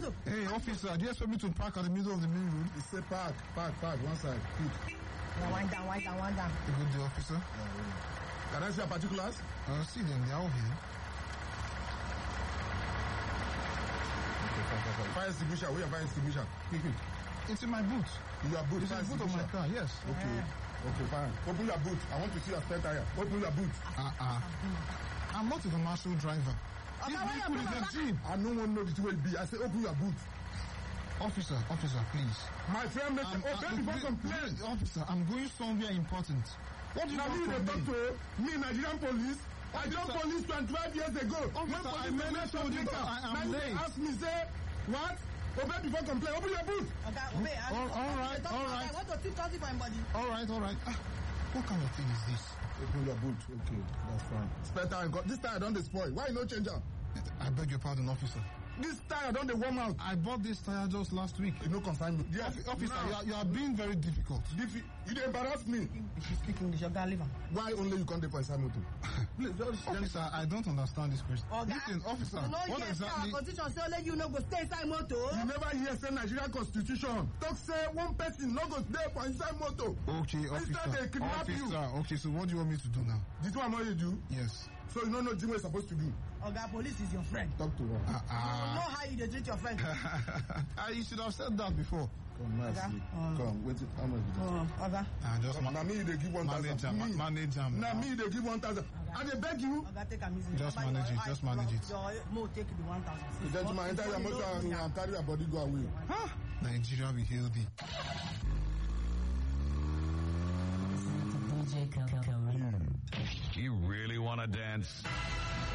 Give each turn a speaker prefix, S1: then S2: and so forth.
S1: motor.
S2: Hey, officer, do you expect me to park at the middle of the main road?
S3: He say park, one side, quick.
S1: Now wind down.
S2: Good day, officer.
S3: Can I see your particulars?
S2: See them, they're all here.
S3: Okay, fire extinguisher, where your fire extinguisher? Quick.
S2: It's in my boot.
S3: In your boot?
S2: It's in the boot of my car, yes.
S3: Okay, fine. Open your boot. I want to see your spare tire. Open your boot.
S2: I'm not a commercial driver. This vehicle is a jeep.
S3: I don't want to know the way it be. I say open your boot.
S2: Officer, please.
S3: My friend, open before complain.
S2: Officer, I'm going somewhere important. What do you want from me?
S3: Talk to me, Nigerian police. I joined police 25 years ago.
S2: Officer, I meant to you that I am late.
S3: Ask me, say, what? Obey before complain. Open your boot.
S1: Okay, obey.
S2: All right.
S1: I want to keep talking for anybody.
S2: All right. What kind of thing is this?
S3: Open your boot. Okay, that's fine. Spare tire. This tire don't spoil. Why no change am?
S2: I beg your pardon, officer.
S3: This tire don't warm out.
S2: I bought this tire just last week.
S3: You no concern me. Yes.
S2: Officer, you are being very difficult.
S3: You dey embarrass me.
S1: If you speak English, you gotta leave him.
S3: Why only you can't dey for inside motor?
S2: Officer, I don't understand this question. Listen, officer, what exactly?
S1: Constitution say only you no go stay inside motor.
S3: You never hear say Nigerian constitution talk say one person no go stay for inside motor.
S2: Okay, officer.
S3: They kidnap you.
S2: Okay, so what do you want me to do now?
S3: This one what you do?
S2: Yes.
S3: So you don't know what you're supposed to do?
S1: Oga, police is your friend.
S3: Talk to her.
S1: You know how you treat your friend.
S2: You should have said that before.
S3: Come, nicely. Come, wait. How much is it?
S1: Oga.
S2: Just
S3: now me they give 1,000.
S2: Manage him.
S3: Now me they give 1,000. And they beg you.
S1: Oga, take a easy.
S2: Just manage it.
S1: Your mo take the 1,000.
S3: The gentleman enter your motor and carry your body go away.
S2: Nigeria will heal thee.
S4: You really want to dance?